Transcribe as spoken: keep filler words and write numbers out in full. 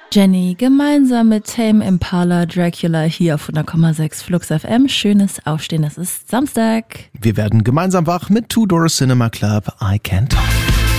Jenny, gemeinsam mit Tame Impala Dracula hier auf hundert Komma sechs Flux F M. Schönes Aufstehen, es ist Samstag. Wir werden gemeinsam wach mit Two Door Cinema Club, I Can't Talk.